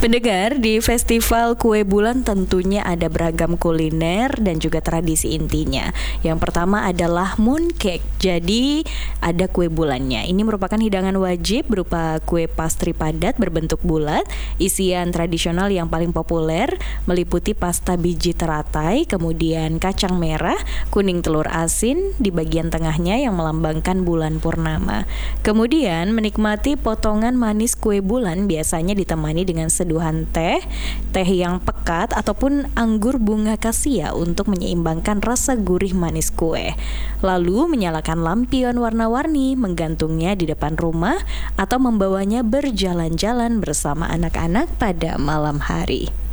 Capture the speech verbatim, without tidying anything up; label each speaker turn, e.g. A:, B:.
A: Pendengar, di Festival Kue Bulan tentunya ada beragam kuliner dan juga tradisi intinya. Yang pertama adalah mooncake. Jadi ada kue bulannya. Ini merupakan hidangan wajib berupa kue pastry padat berbentuk bulat. Isian tradisional yang paling populer meliputi pasta biji teratai, kemudian kacang merah, kuning telur asin di bagian tengahnya yang melambangkan bulan purnama. Kemudian menikmati potongan manis kue bulan biasanya ditemani dengan seduhan teh, teh yang pekat ataupun anggur bunga kasia untuk menyeimbangkan rasa gurih manis kue. Lalu menyalakan lampion warna-warni, menggantungnya di depan rumah atau membawanya berjalan-jalan bersama anak-anak pada malam hari.